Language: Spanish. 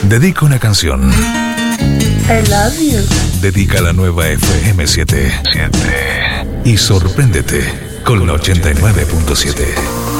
Dedica una canción. I love you. Dedica la nueva FM7. Y sorpréndete con la 89.7.